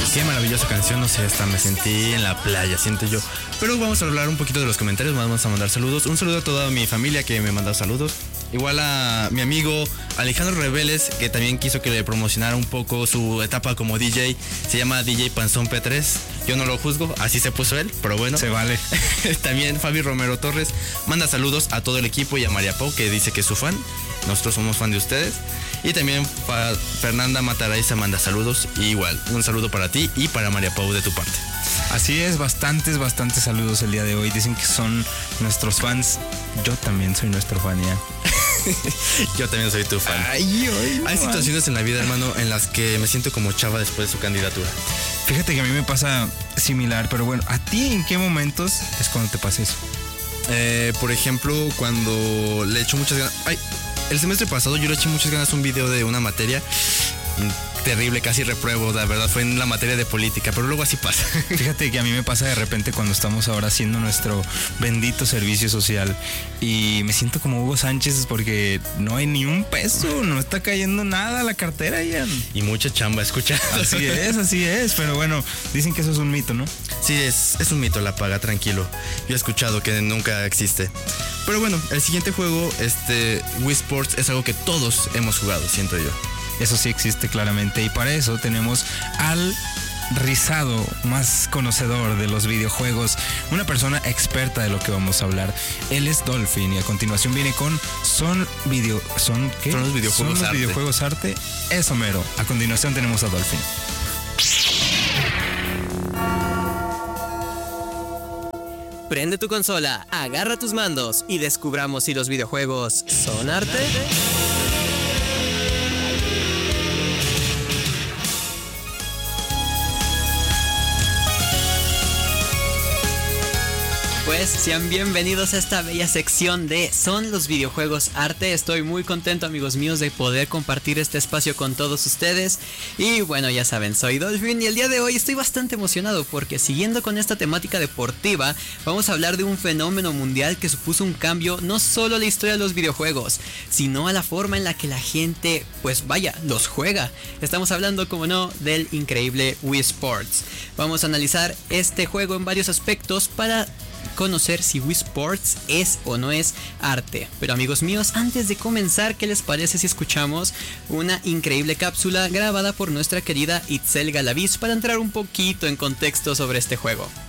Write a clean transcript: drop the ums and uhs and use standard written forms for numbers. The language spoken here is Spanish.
Qué maravillosa canción, no sé, hasta me sentí en la playa, siento yo. Pero vamos a hablar un poquito de los comentarios, vamos a mandar saludos. Un saludo a toda mi familia que me mandó saludos. Igual a mi amigo Alejandro Reveles, que también quiso que le promocionara un poco su etapa como DJ. Se llama DJ Panzón P3. Yo no lo juzgo, así se puso él, pero bueno. Se vale. También Fabi Romero Torres manda saludos a todo el equipo y a María Pau, que dice que es su fan. Nosotros somos fan de ustedes. Y también Fernanda Mataraiza manda saludos. Y igual, un saludo para ti y para María Pau de tu parte. Así es, bastantes saludos el día de hoy. Dicen que son nuestros fans. Yo también soy nuestro fan, ya. Yo también soy tu fan. Hay situaciones en la vida, hermano, en las que me siento como Chava después de su candidatura. Fíjate que a mí me pasa similar, pero bueno, ¿a ti en qué momentos es cuando te pasa eso? Por ejemplo, cuando le echo muchas ganas. El semestre pasado yo le eché muchas ganas a un video de una materia terrible, casi repruebo, la verdad, fue en la materia de política, pero luego así pasa. Fíjate que a mí me pasa de repente cuando estamos ahora haciendo nuestro bendito servicio social y me siento como Hugo Sánchez porque no hay ni un peso, no está cayendo nada a la cartera, Ian. Y mucha chamba, escucha. Así es, pero bueno, dicen que eso es un mito, ¿no? Sí, es un mito la paga, tranquilo. Yo he escuchado que nunca existe. Pero bueno, el siguiente juego, Wii Sports, es algo que todos hemos jugado, siento yo. Eso sí existe claramente y para eso tenemos al rizado más conocedor de los videojuegos, una persona experta de lo que vamos a hablar. Él es Dolphin y a continuación viene con ¿Son los videojuegos arte? Eso mero. A continuación tenemos a Dolphin. Prende tu consola, agarra tus mandos y descubramos si los videojuegos son arte. Pues sean bienvenidos a esta bella sección de ¿Son los videojuegos arte? Estoy muy contento, amigos míos, de poder compartir este espacio con todos ustedes. Y bueno, ya saben, soy Dolphin y el día de hoy estoy bastante emocionado porque siguiendo con esta temática deportiva, vamos a hablar de un fenómeno mundial que supuso un cambio no solo a la historia de los videojuegos, sino a la forma en la que la gente, pues vaya, los juega. Estamos hablando, como no, del increíble Wii Sports. Vamos a analizar este juego en varios aspectos para conocer si Wii Sports es o no es arte. Pero amigos míos, antes de comenzar, ¿qué les parece si escuchamos una increíble cápsula grabada por nuestra querida Itzel Galaviz para entrar un poquito en contexto sobre este juego?